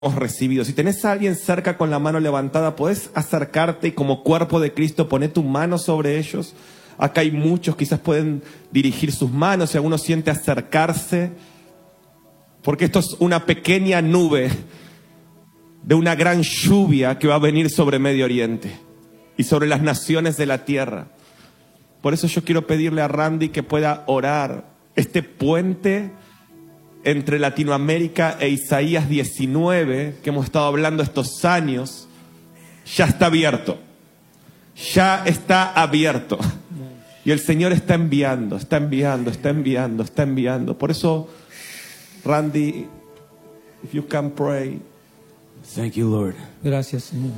recibido. Si tenés a alguien cerca con la mano levantada, podés acercarte y como cuerpo de Cristo poner tu mano sobre ellos. Acá hay muchos, quizás pueden dirigir sus manos si alguno siente acercarse, porque esto es una pequeña nube de una gran lluvia que va a venir sobre Medio Oriente y sobre las naciones de la tierra. Por eso yo quiero pedirle a Randy que pueda orar este puente entre Latinoamérica e Isaías 19, que hemos estado hablando estos años, ya está abierto. Ya está abierto. Y el Señor está enviando. Por eso, Randy, if you can pray. Thank you, Lord. Gracias, Señor.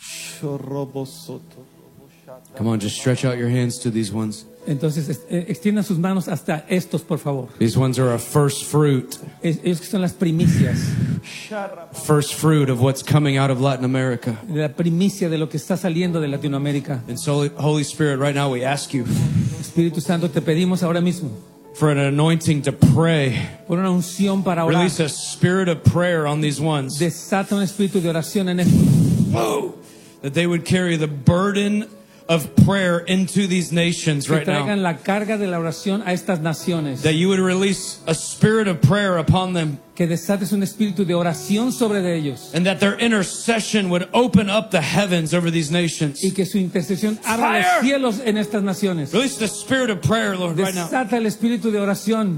Come on, just stretch out your hands to these ones. Entonces, extiendan sus manos hasta estos, por favor. These ones are a first fruit. Ellos que son las primicias. First fruit of what's coming out of Latin America. La primicia de lo que está saliendo de Latinoamérica. And so, Holy Spirit, right now we ask you Espíritu Santo, te pedimos ahora mismo for an anointing to pray. por una unción para orar. Release a spirit of prayer on these ones. Desata un espíritu de oración en estos. Whoa! That they would carry the burden of prayer into these nations right Que traigan now. la carga de la oración a estas naciones. That you would release a spirit of prayer upon them. Que desates un espíritu de oración sobre de ellos. And that their intercession would open up the heavens over these nations. Y que su intercesión abra Fire! los cielos en estas naciones. Release the spirit of prayer, Lord, right now. Desata el espíritu de oración.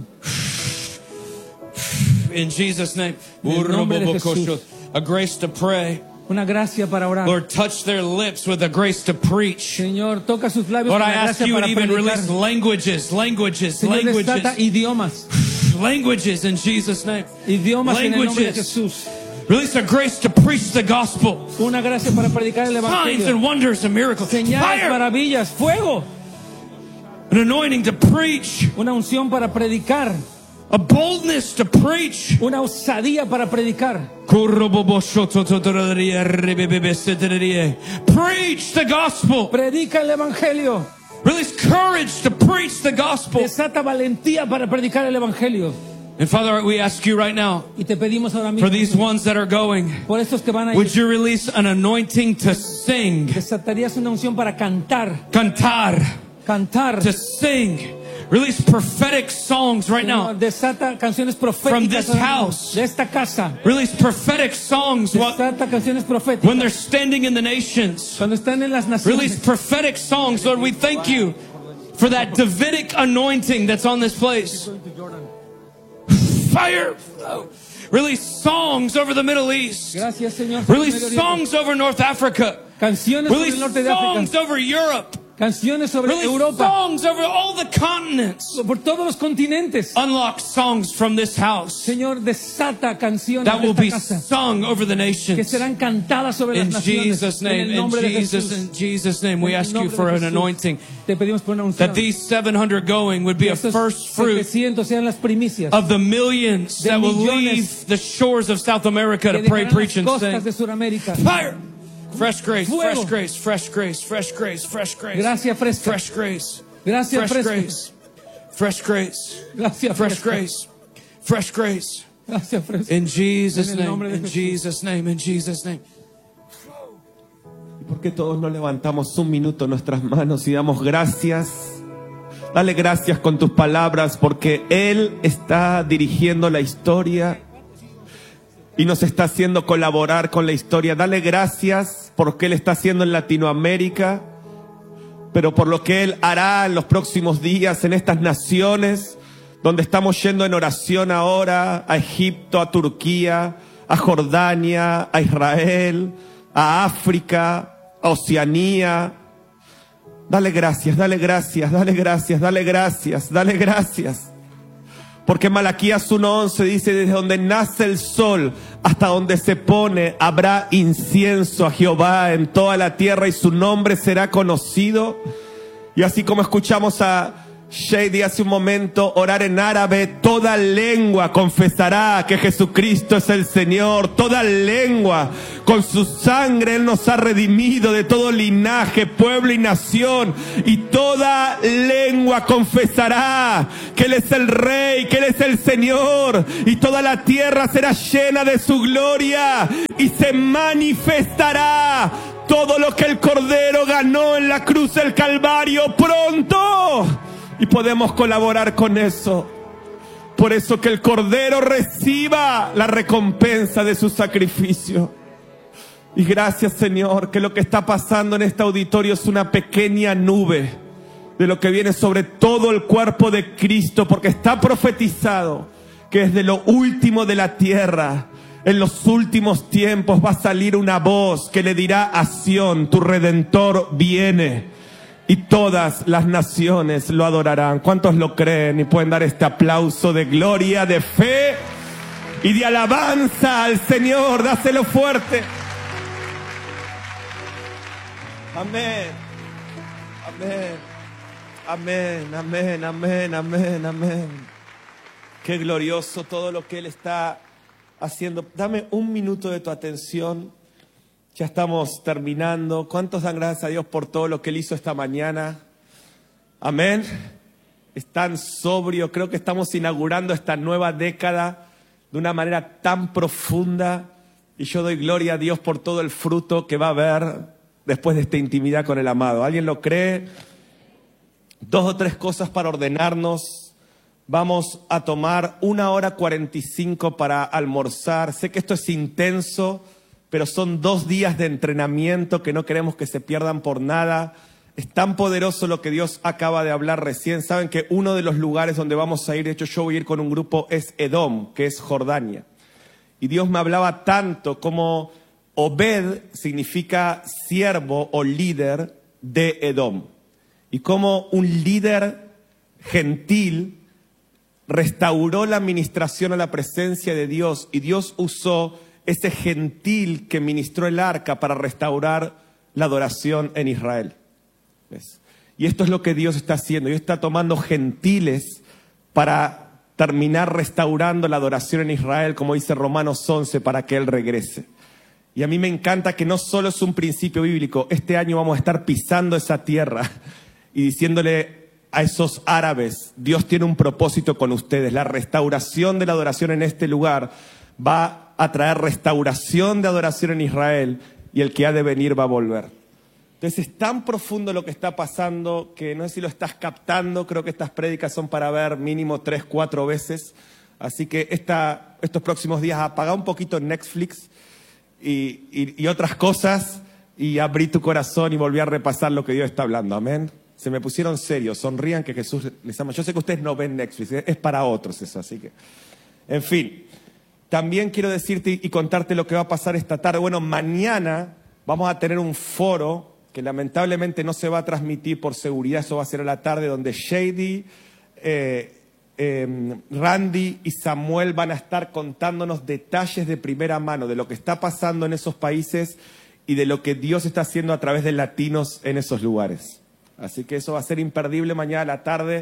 In Jesus' name. En el nombre de Jesús. A grace to pray. Una gracia para orar. Lord, touch their lips with a grace to preach. Señor, toca sus labios Lord, con I la ask gracia you would para even predicar. release languages, Señor, desata languages, idiomas. languages in Jesus' name. Idiomas en el nombre de Languages. Jesús. Release a grace to preach the gospel. Una gracia para predicar el Signs evangelio. and wonders and miracles. Señales, Fire! maravillas, fuego. An anointing to preach. Una unción para predicar. A boldness to preach. Una osadía para predicar. Preach the gospel. Predica el evangelio. Release courage to preach the gospel. Desata valentía para predicar el evangelio. And Father, we ask you right now, Y te pedimos ahora mismo for these ones that are going, por estos que van a would ir, you release an anointing to sing, desatarías una unción para cantar. cantar, to sing. Release prophetic songs right now. Señor, desata canciones From this proféticas ahora mismo, house. de esta casa. Release prophetic songs Desata canciones proféticas. when they're standing in the nations. Cuando están en las Release naciones. prophetic songs. Lord, we thank you for that Davidic anointing that's on this place. Fire! Release songs over the Middle East. Gracias, Señor. por el Medio Release Oriente. songs over North Africa. Canciones sobre Release el norte de songs África. over Europe. Canciones sobre Release Europa. songs over all the continents. Por todos los continentes. Unlock songs from this house Señor, desata canciones that de will esta be casa sung over the que nations. serán cantadas sobre In las naciones. Jesus' En name, el in nombre de Jesus' Jesús. name, we En el ask you nombre for de an Jesús. anointing. Te pedimos por una unción. That these 700 going would be Que a estos first fruit 700 sean las primicias of the millions de that will millones leave the shores of South America que to pray, dejarán preach, las and costas de sing. Sudamérica. Fire! Fresh grace, Fuego. fresh grace, fresh grace, fresh grace, fresh grace. Gracia fresca. Fresh grace. Gracia Fresh fresca. grace. Fresh grace. Gracia Fresh fresca. grace. Fresh grace. Gracia fresca. In Jesus' En el name. nombre de In Jesús. Jesus' name. In Jesus' name. ¿Y por qué todos no levantamos un minuto nuestras manos y damos gracias? Dale gracias con tus palabras porque Él está dirigiendo la historia y nos está haciendo colaborar con la historia. Dale gracias por lo que Él está haciendo en Latinoamérica, pero por lo que Él hará en los próximos días en estas naciones donde estamos yendo en oración ahora, a Egipto, a Turquía, a Jordania, a Israel, a África, a Oceanía. Dale gracias, dale gracias, dale gracias, dale gracias, dale gracias. Porque Malaquías 1:11 dice: desde donde nace el sol hasta donde se pone habrá incienso a Jehová en toda la tierra y su nombre será conocido. Y así como escuchamos a Shady hace un momento, orar en árabe. Toda lengua confesará que Jesucristo es el Señor. Toda lengua, con su sangre Él nos ha redimido de todo linaje, pueblo y nación. Y toda lengua confesará que Él es el Rey, que Él es el Señor. Y toda la tierra será llena de su gloria. Y se manifestará todo lo que el Cordero ganó en la cruz del Calvario pronto. Y podemos colaborar con eso. Por eso que el Cordero reciba la recompensa de su sacrificio. Y gracias, Señor, que lo que está pasando en este auditorio es una pequeña nube de lo que viene sobre todo el cuerpo de Cristo, porque está profetizado que desde lo último de la tierra, en los últimos tiempos, va a salir una voz que le dirá a Sión: tu Redentor viene. Y todas las naciones lo adorarán. ¿Cuántos lo creen y pueden dar este aplauso de gloria, de fe y de alabanza al Señor? Dáselo fuerte. Amén. Amén. Amén. Amén. Amén. Amén. Amén. Qué glorioso todo lo que Él está haciendo. Dame un minuto de tu atención. Ya estamos terminando. ¿Cuántos dan gracias a Dios por todo lo que Él hizo esta mañana? Amén. Es tan sobrio. Creo que estamos inaugurando esta nueva década de una manera tan profunda. Y yo doy gloria a Dios por todo el fruto que va a haber después de esta intimidad con el amado. ¿Alguien lo cree? 2 o 3 cosas para ordenarnos. Vamos a tomar 1:45 para almorzar. Sé que esto es intenso, pero son 2 días de entrenamiento que no queremos que se pierdan por nada. Es tan poderoso lo que Dios acaba de hablar recién. Saben que uno de los lugares donde vamos a ir, de hecho yo voy a ir con un grupo, es Edom, que es Jordania. Y Dios me hablaba tanto como Obed significa siervo o líder de Edom. Y como un líder gentil restauró la administración a la presencia de Dios, y Dios usó ese gentil que ministró el arca para restaurar la adoración en Israel. ¿Ves? Y esto es lo que Dios está haciendo. Dios está tomando gentiles para terminar restaurando la adoración en Israel, como dice Romanos 11, para que Él regrese. Y a mí me encanta que no solo es un principio bíblico. Este año vamos a estar pisando esa tierra y diciéndole a esos árabes: Dios tiene un propósito con ustedes. La restauración de la adoración en este lugar va a traer restauración de adoración en Israel, y el que ha de venir va a volver. Entonces es tan profundo lo que está pasando que no sé si lo estás captando. Creo que estas prédicas son para ver mínimo 3, 4 veces. Así que estos próximos días apaga un poquito Netflix y otras cosas, y abrí tu corazón y volví a repasar lo que Dios está hablando. Amén. Se me pusieron serios. Sonrían, que Jesús les ama. Yo sé que ustedes no ven Netflix, es para otros eso. Así que, en fin. También quiero decirte y contarte lo que va a pasar esta tarde. Bueno, mañana vamos a tener un foro que lamentablemente no se va a transmitir por seguridad. Eso va a ser a la tarde, donde Shady, Randy y Samuel van a estar contándonos detalles de primera mano de lo que está pasando en esos países y de lo que Dios está haciendo a través de latinos en esos lugares. Así que eso va a ser imperdible mañana a la tarde.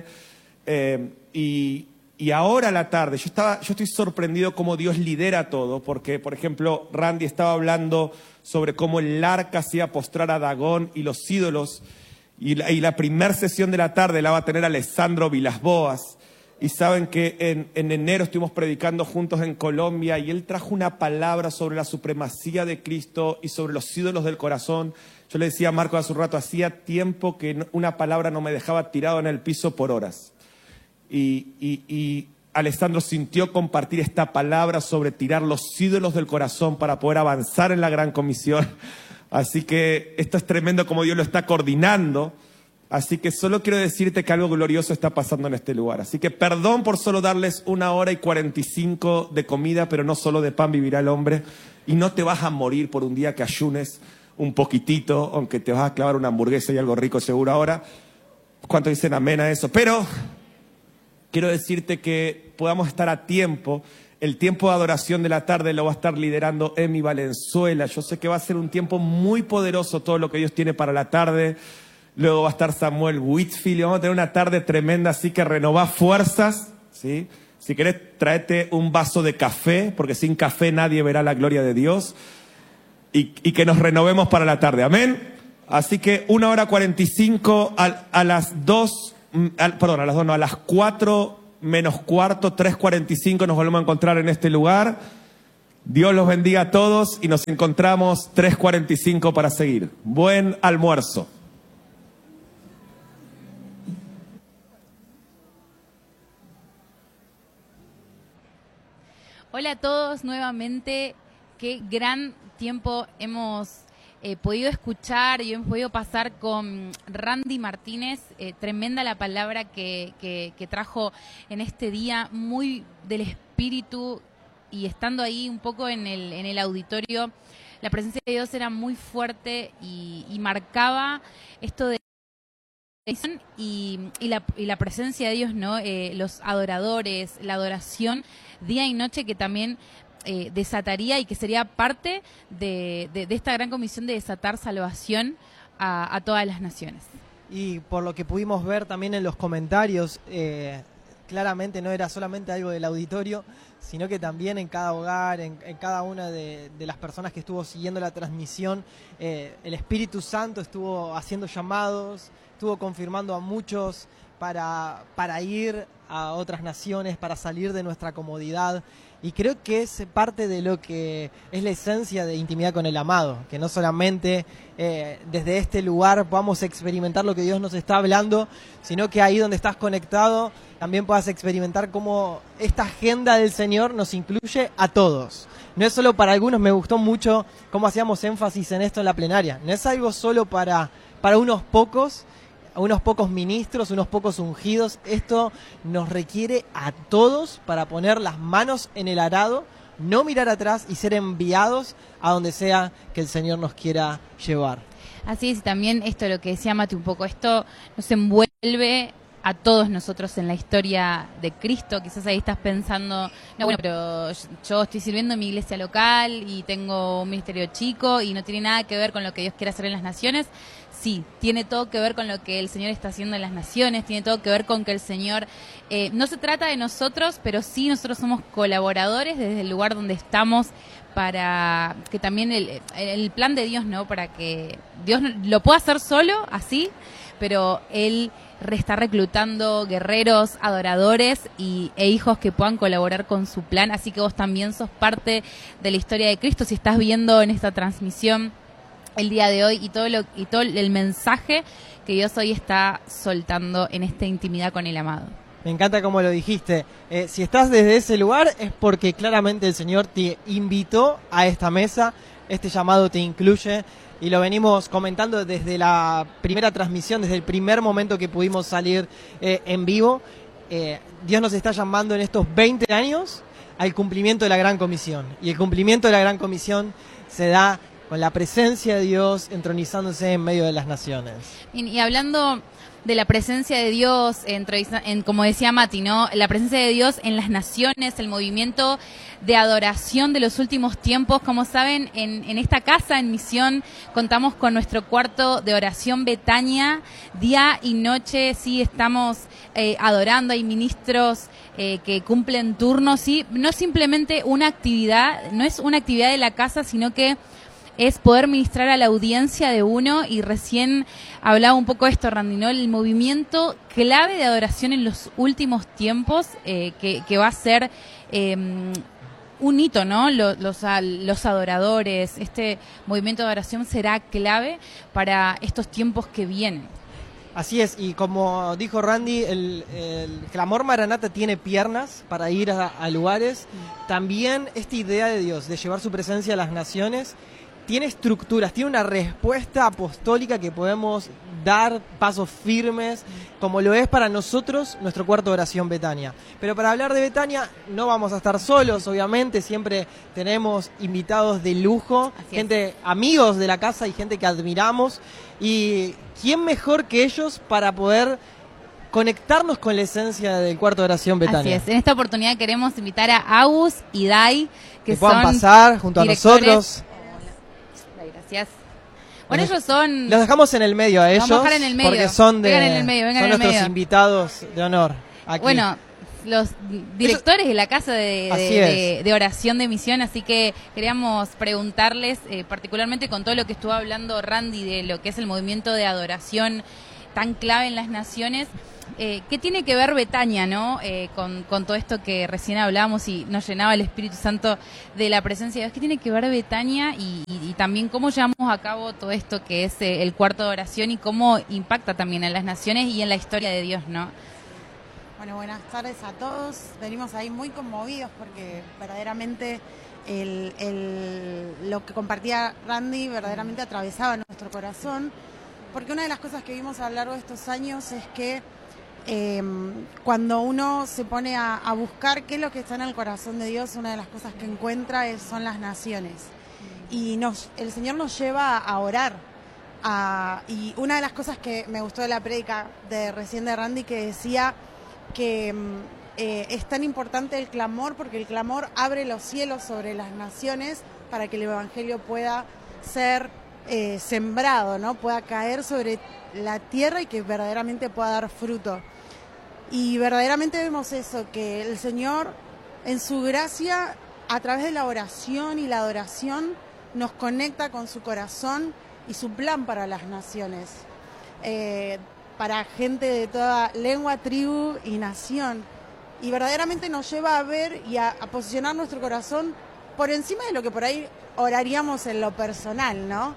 Y ahora a la tarde, yo estoy sorprendido cómo Dios lidera todo, porque, por ejemplo, Randy estaba hablando sobre cómo el arca hacía postrar a Dagón y los ídolos, y la primera sesión de la tarde la va a tener Alessandro Vilas-Boas. Y saben que en enero estuvimos predicando juntos en Colombia, y él trajo una palabra sobre la supremacía de Cristo y sobre los ídolos del corazón. Yo le decía a Marco hace un rato, hacía tiempo que una palabra no me dejaba tirado en el piso por horas. Y Alessandro sintió compartir esta palabra sobre tirar los ídolos del corazón para poder avanzar en la gran comisión. Así que esto es tremendo como Dios lo está coordinando. Así que solo quiero decirte que algo glorioso está pasando en este lugar. Así que perdón por solo darles 1:45 de comida, pero no solo de pan vivirá el hombre. Y no te vas a morir por un día que ayunes un poquitito, aunque te vas a clavar una hamburguesa y algo rico seguro ahora. ¿Cuántos dicen amén a eso? Pero quiero decirte que podamos estar a tiempo. El tiempo de adoración de la tarde lo va a estar liderando Emi Valenzuela. Yo sé que va a ser un tiempo muy poderoso todo lo que Dios tiene para la tarde. luego va a estar Samuel Whitfield, y vamos a tener una tarde tremenda, así que renová fuerzas, ¿sí? Si querés, tráete un vaso de café, porque sin café nadie verá la gloria de Dios, y que nos renovemos para la tarde, amén. Así que 1:45 a las 2, perdón, a las 2 no, a las 4 menos cuarto, 3:45 nos volvemos a encontrar en este lugar. Dios los bendiga a todos y nos encontramos 3:45 para seguir. Buen almuerzo. Hola a todos nuevamente, qué gran tiempo hemos podido escuchar y hemos podido pasar con Randy Martínez. Tremenda la palabra que trajo en este día, muy del espíritu, y estando ahí un poco en el auditorio, la presencia de Dios era muy fuerte y marcaba esto de y la presencia de Dios, ¿no? Los adoradores, la adoración día y noche, que también desataría y que sería parte de esta gran comisión de desatar salvación a todas las naciones. Y por lo que pudimos ver también en los comentarios, claramente no era solamente algo del auditorio, sino que también en cada hogar, en cada una de las personas que estuvo siguiendo la transmisión, el Espíritu Santo estuvo haciendo llamados, estuvo confirmando a muchos para ir a otras naciones, para salir de nuestra comodidad. Y creo que es parte de lo que es la esencia de intimidad con el amado, que no solamente desde este lugar podamos experimentar lo que Dios nos está hablando, sino que ahí donde estás conectado también puedas experimentar cómo esta agenda del Señor nos incluye a todos. No es solo para algunos. Me gustó mucho cómo hacíamos énfasis en esto en la plenaria. No es algo solo para unos pocos ministros, unos pocos ungidos. Esto nos requiere a todos para poner las manos en el arado, no mirar atrás y ser enviados a donde sea que el Señor nos quiera llevar. Así es, y también esto, lo que decía Mati un poco, esto nos envuelve a todos nosotros en la historia de Cristo. Quizás ahí estás pensando, no, bueno, pero yo estoy sirviendo en mi iglesia local y tengo un ministerio chico y no tiene nada que ver con lo que Dios quiere hacer en las naciones. Sí, tiene todo que ver con lo que el Señor está haciendo en las naciones, tiene todo que ver con que el Señor, no se trata de nosotros, pero sí nosotros somos colaboradores desde el lugar donde estamos, para que también el plan de Dios, ¿no? Para que Dios lo pueda hacer solo, así, pero Él está reclutando guerreros, adoradores e hijos que puedan colaborar con su plan. Así que vos también sos parte de la historia de Cristo si estás viendo en esta transmisión el día de hoy y todo el mensaje que Dios hoy está soltando en esta intimidad con el amado. Me encanta cómo lo dijiste. Si estás desde ese lugar es porque claramente el Señor te invitó a esta mesa, este llamado te incluye, y lo venimos comentando desde la primera transmisión, desde el primer momento que pudimos salir en vivo. Dios nos está llamando en estos 20 años al cumplimiento de la Gran Comisión, y el cumplimiento de la Gran Comisión se da con la presencia de Dios entronizándose en medio de las naciones. Y hablando de la presencia de Dios, como decía Mati, ¿no? La presencia de Dios en las naciones, el movimiento de adoración de los últimos tiempos. Como saben, en esta casa, en Misión, contamos con nuestro cuarto de oración Betania, día y noche. Sí, estamos adorando, hay ministros que cumplen turnos, sí, no simplemente una actividad, no es una actividad de la casa, sino que es poder ministrar a la audiencia de uno. Y recién hablaba un poco de esto, Randy, ¿no? El movimiento clave de adoración en los últimos tiempos, que va a ser un hito, ¿no? Los adoradores, este movimiento de adoración será clave para estos tiempos que vienen. Así es, y como dijo Randy, el clamor Maranata tiene piernas para ir a lugares. También esta idea de Dios de llevar su presencia a las naciones tiene estructuras, tiene una respuesta apostólica que podemos dar pasos firmes, como lo es para nosotros nuestro cuarto de oración Betania. Pero para hablar de Betania no vamos a estar solos, obviamente, siempre tenemos invitados de lujo, gente, amigos de la casa y gente que admiramos. Y ¿quién mejor que ellos para poder conectarnos con la esencia del cuarto de oración Betania? Así es, en esta oportunidad queremos invitar a Agus y Dai, que puedan son pasar junto a nosotros. Gracias. Bueno, ellos son... Los dejamos en el medio a ellos. Vamos a dejar en el medio. Porque son Vengan en el medio, vengan son en el nuestros medio. invitados de honor aquí. Bueno, los directores de la Casa de Oración de Misión, así que queríamos preguntarles, particularmente con todo lo que estuvo hablando Randy de lo que es el movimiento de adoración tan clave en las naciones, ¿qué tiene que ver Betania, ¿no? Con todo esto que recién hablamos y nos llenaba el Espíritu Santo de la presencia de Dios? ¿Qué tiene que ver Betania y también cómo llevamos a cabo todo esto que es el cuarto de oración y cómo impacta también en las naciones y en la historia de Dios, ¿no? Bueno, buenas tardes a todos. Venimos ahí muy conmovidos porque verdaderamente lo que compartía Randy verdaderamente atravesaba nuestro corazón. Porque una de las cosas que vimos a lo largo de estos años es que cuando uno se pone a buscar qué es lo que está en el corazón de Dios, una de las cosas que encuentra son las naciones. Y el Señor nos lleva a orar. Y una de las cosas que me gustó de la prédica de recién de Randy, que decía que es tan importante el clamor, porque el clamor abre los cielos sobre las naciones para que el Evangelio pueda ser sembrado, ¿no? Pueda caer sobre la tierra y que verdaderamente pueda dar fruto. Y verdaderamente vemos eso, que el Señor en su gracia, a través de la oración y la adoración, nos conecta con su corazón y su plan para las naciones, para gente de toda lengua, tribu y nación. Y verdaderamente nos lleva a ver y a posicionar nuestro corazón por encima de lo que por ahí oraríamos en lo personal, ¿no?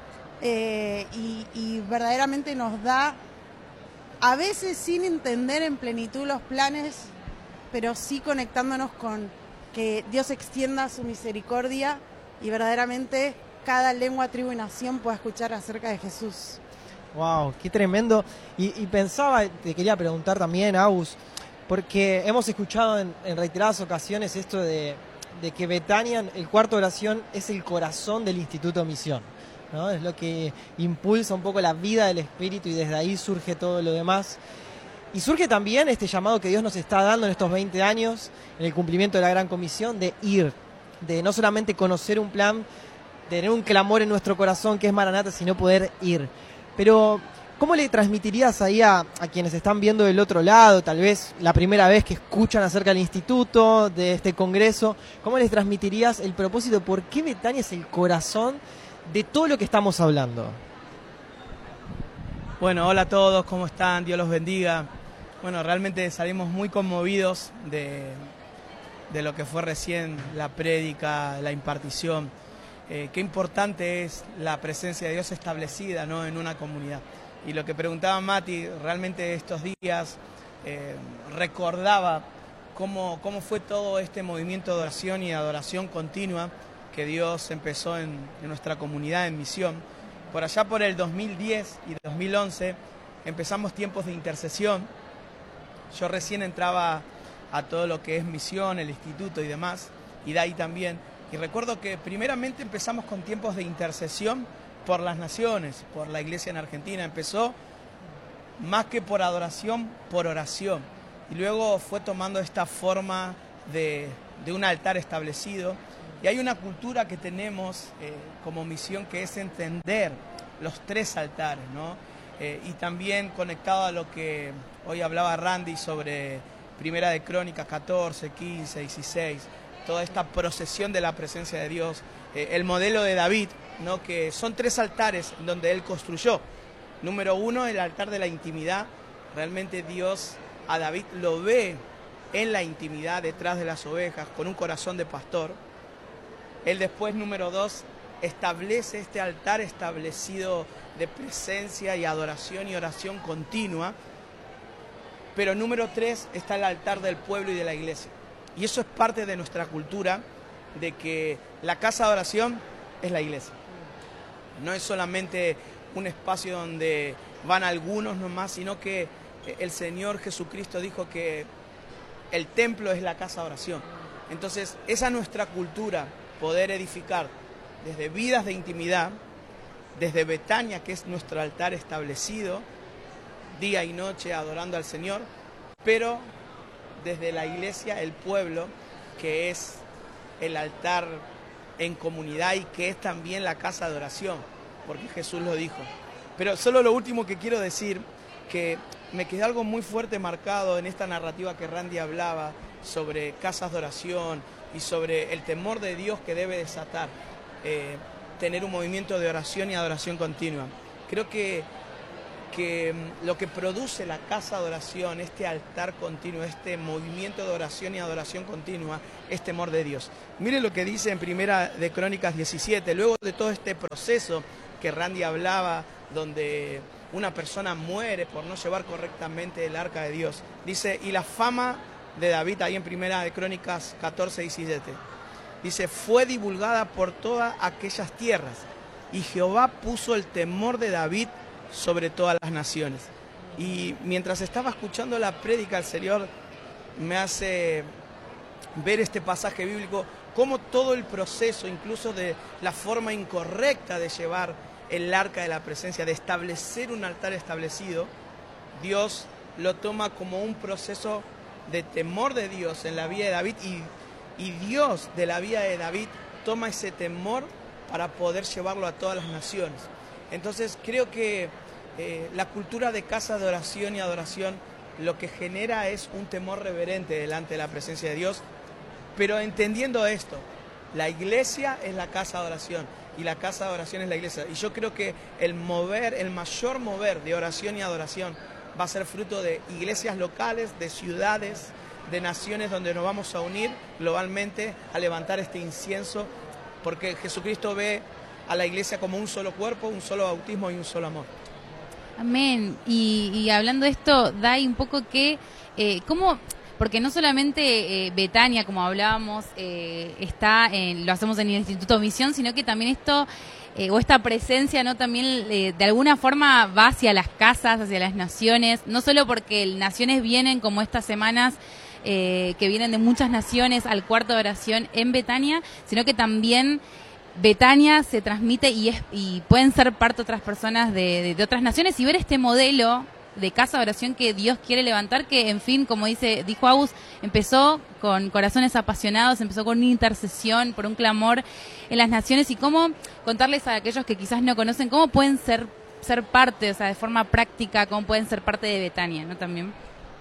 Y verdaderamente nos da, a veces sin entender en plenitud los planes, pero sí conectándonos con que Dios extienda su misericordia y verdaderamente cada lengua, tribu y nación pueda escuchar acerca de Jesús. Wow, qué tremendo. Y pensaba, te quería preguntar también, Agus, porque hemos escuchado en reiteradas ocasiones esto de que Betania, el cuarto de oración, es el corazón del Instituto Misión, ¿no? Es lo que impulsa un poco la vida del Espíritu y desde ahí surge todo lo demás. Y surge también este llamado que Dios nos está dando en estos 20 años, en el cumplimiento de la Gran Comisión, de ir, de no solamente conocer un plan, de tener un clamor en nuestro corazón que es Maranata, sino poder ir. Pero, ¿cómo le transmitirías ahí a quienes están viendo del otro lado, tal vez la primera vez que escuchan acerca del instituto, de este congreso, cómo les transmitirías el propósito? ¿Por qué Betania es el corazón de todo lo que estamos hablando? Bueno, hola a todos, ¿cómo están? Dios los bendiga. Bueno, realmente salimos muy conmovidos de lo que fue recién la prédica, la impartición. Qué importante es la presencia de Dios establecida, ¿no?, en una comunidad. Y lo que preguntaba Mati, realmente estos días recordaba cómo fue todo este movimiento de oración y adoración continua que Dios empezó en nuestra comunidad en Misión. Por allá por el 2010 y 2011 empezamos tiempos de intercesión. Yo recién entraba a todo lo que es Misión, el instituto y demás, y de ahí también. Y recuerdo que primeramente empezamos con tiempos de intercesión por las naciones, por la iglesia en Argentina. Empezó más que por adoración, por oración. Y luego fue tomando esta forma de un altar establecido. Y hay una cultura que tenemos como misión que es entender los tres altares, ¿no? Y también conectado a lo que hoy hablaba Randy sobre Primera de Crónicas 14, 15, 16, toda esta procesión de la presencia de Dios, el modelo de David, ¿no?, que son tres altares donde él construyó. Número uno, el altar de la intimidad. Realmente Dios a David lo ve en la intimidad, detrás de las ovejas, con un corazón de pastor. Él después, número dos, establece este altar establecido de presencia y adoración y oración continua. Pero número tres está el altar del pueblo y de la iglesia. Y eso es parte de nuestra cultura, de que la casa de oración es la iglesia. No es solamente un espacio donde van algunos nomás, sino que el Señor Jesucristo dijo que el templo es la casa de oración. Entonces, esa es nuestra cultura, poder edificar desde vidas de intimidad, desde Betania, que es nuestro altar establecido, día y noche adorando al Señor, pero desde la iglesia, el pueblo, que es el altar en comunidad y que es también la casa de oración. porque Jesús lo dijo. Pero solo lo último que quiero decir, que me quedó algo muy fuerte marcado en esta narrativa que Randy hablaba sobre casas de oración y sobre el temor de Dios que debe desatar tener un movimiento de oración y adoración continua. Creo que lo que produce la casa de oración, este altar continuo, este movimiento de oración y adoración continua, es temor de Dios. Miren lo que dice en Primera de Crónicas 17, luego de todo este proceso que Randy hablaba, donde una persona muere por no llevar correctamente el arca de Dios. Dice, y la fama de David, ahí en Primera de Crónicas 14, 17, dice, fue divulgada por todas aquellas tierras, y Jehová puso el temor de David sobre todas las naciones. Y mientras estaba escuchando la prédica, el Señor me hace ver este pasaje bíblico, cómo todo el proceso, incluso de la forma incorrecta de llevar el arca de la presencia, de establecer un altar establecido, Dios lo toma como un proceso de temor de Dios en la vida de David, y Dios de la vida de David toma ese temor para poder llevarlo a todas las naciones. Entonces creo que la cultura de casa de oración y adoración lo que genera es un temor reverente delante de la presencia de Dios, pero entendiendo esto, la iglesia es la casa de oración y la casa de oración es la iglesia. Y yo creo que el mayor mover de oración y adoración va a ser fruto de iglesias locales, de ciudades, de naciones donde nos vamos a unir globalmente a levantar este incienso, porque Jesucristo ve a la iglesia como un solo cuerpo, un solo bautismo y un solo amor. Amén. Y hablando de esto, Dai, un poco que, ¿cómo? Porque no solamente Betania, como hablábamos, lo hacemos en el Instituto Misión, sino que también esto, o esta presencia, ¿no? También de alguna forma va hacia las casas, hacia las naciones, no solo porque naciones vienen como estas semanas, que vienen de muchas naciones al cuarto de oración en Betania, sino que también Betania se transmite y pueden ser parte otras personas de otras naciones y ver este modelo de casa de oración que Dios quiere levantar, que en fin, como dijo Agus, empezó con corazones apasionados, empezó con una intercesión por un clamor en las naciones, y cómo contarles a aquellos que quizás no conocen cómo pueden ser parte, o sea, de forma práctica, cómo pueden ser parte de Betania, ¿no? También.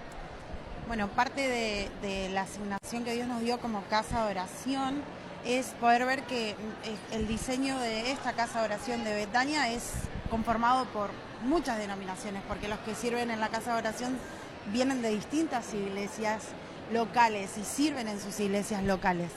Bueno, parte de la asignación que Dios nos dio como casa de oración es poder ver que el diseño de esta casa de oración de Betania es conformado por muchas denominaciones, porque los que sirven en la casa de oración vienen de distintas iglesias locales y sirven en sus iglesias locales.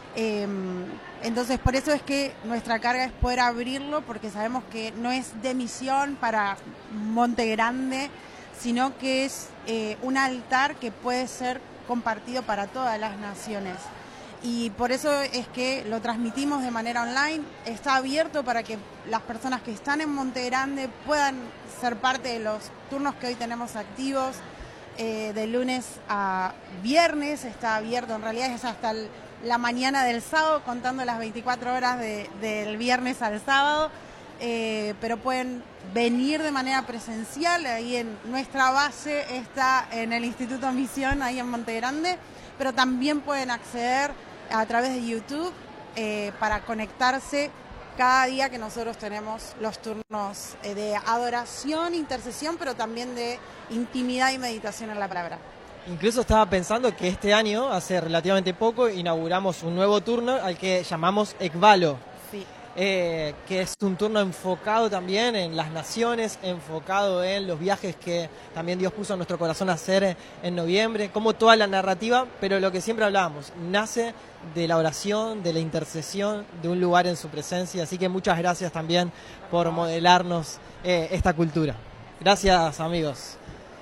Entonces, por eso es que nuestra carga es poder abrirlo, porque sabemos que no es de misión para Monte Grande, sino que es un altar que puede ser compartido para todas las naciones. Y por eso es que lo transmitimos de manera online, está abierto para que las personas que están en Monte Grande puedan ser parte de los turnos que hoy tenemos activos, de lunes a viernes, está abierto, en realidad es hasta la mañana del sábado, contando las 24 horas del viernes al sábado, pero pueden venir de manera presencial, ahí en nuestra base está en el Instituto Misión, ahí en Monte Grande, pero también pueden acceder a través de YouTube para conectarse cada día que nosotros tenemos los turnos de adoración, intercesión, pero también de intimidad y meditación en la palabra. Incluso estaba pensando que este año, hace relativamente poco, inauguramos un nuevo turno al que llamamos Ekvalo. Sí. Que es un turno enfocado también en las naciones, enfocado en los viajes que también Dios puso en nuestro corazón a hacer en noviembre, como toda la narrativa, pero lo que siempre hablábamos, nace de la oración, de la intercesión, de un lugar en su presencia, así que muchas gracias también por modelarnos esta cultura. Gracias, amigos.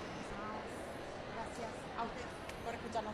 Gracias a usted por escucharnos.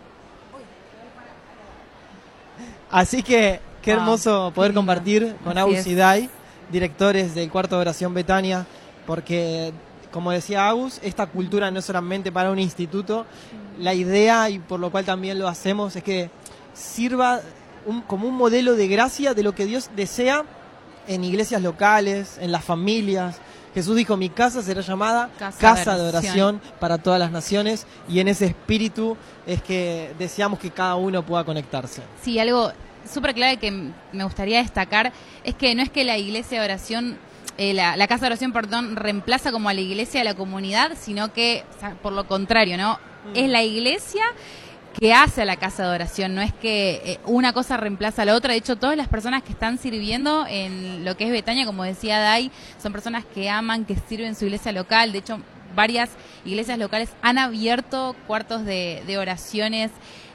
Así que qué hermoso poder compartir con Agus y Dai, directores del Cuarto de Oración Betania, porque, como decía Agus, esta cultura no es solamente para un instituto, la idea, y por lo cual también lo hacemos, es que sirva como un modelo de gracia de lo que Dios desea en iglesias locales, en las familias. Jesús dijo, mi casa será llamada casa de oración para todas las naciones, y en ese espíritu es que deseamos que cada uno pueda conectarse. Sí, algo súper clave que me gustaría destacar es que no es que la iglesia de oración la casa de oración, perdón, reemplaza como a la iglesia, a la comunidad, sino que, o sea, por lo contrario, ¿no? Es la iglesia que hace a la casa de oración, no es que una cosa reemplaza a la otra. De hecho, todas las personas que están sirviendo en lo que es Betania, como decía Dai, son personas que aman, que sirven su iglesia local. De hecho, varias iglesias locales han abierto cuartos de oraciones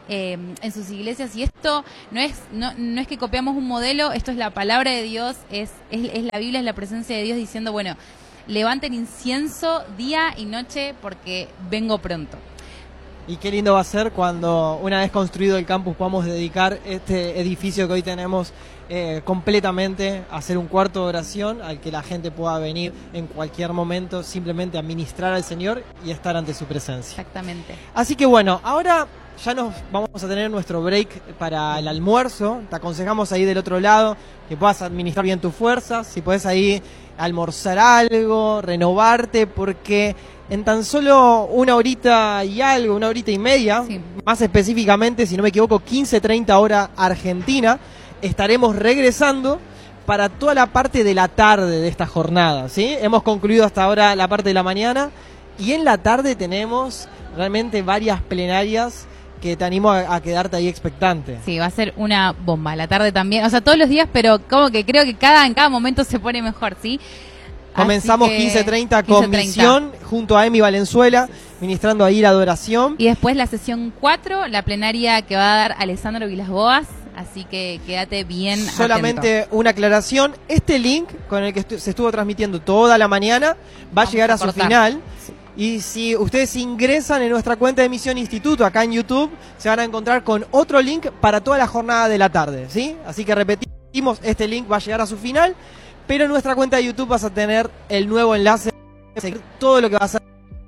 en sus iglesias, y esto no es que copiamos un modelo, esto es la palabra de Dios, es la Biblia, es la presencia de Dios diciendo, bueno, levanten incienso día y noche porque vengo pronto. Y qué lindo va a ser cuando, una vez construido el campus, podamos dedicar este edificio que hoy tenemos completamente a hacer un cuarto de oración al que la gente pueda venir en cualquier momento simplemente a ministrar al Señor y estar ante su presencia. Exactamente. Así que bueno, ahora ya nos vamos a tener nuestro break para el almuerzo. Te aconsejamos ahí del otro lado que puedas administrar bien tus fuerzas, si puedes ahí almorzar algo, renovarte, porque en tan solo una horita y algo, una horita y media, sí, más específicamente, si no me equivoco, 15:30 hora Argentina, estaremos regresando para toda la parte de la tarde de esta jornada, ¿sí? Hemos concluido hasta ahora la parte de la mañana y en la tarde tenemos realmente varias plenarias que te animo a quedarte ahí expectante. Sí, va a ser una bomba. La tarde también, o sea, todos los días, pero como que creo que en cada momento se pone mejor, ¿sí? Comenzamos 15:30 con Misión junto a Emi Valenzuela, ministrando ahí la adoración. Y después la sesión 4, la plenaria que va a dar Alessandro Vilas-Boas, así que quédate bien Solamente atento. una aclaración, este link con el que se estuvo transmitiendo toda la mañana va a llegar a su final. Sí. Y si ustedes ingresan en nuestra cuenta de Misión Instituto acá en YouTube, se van a encontrar con otro link para toda la jornada de la tarde, ¿sí? Así que repetimos, este link va a llegar a su final, pero en nuestra cuenta de YouTube vas a tener el nuevo enlace, todo lo que va a ser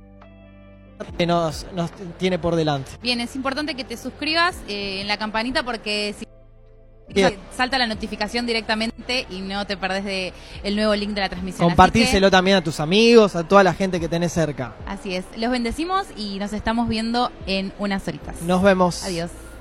que nos tiene por delante. Bien, es importante que te suscribas en la campanita porque si salta la notificación directamente y no te perdés el nuevo link de la transmisión. Compartírselo también a tus amigos, a toda la gente que tenés cerca. Así es. Los bendecimos y nos estamos viendo en unas horitas. Nos vemos. Adiós.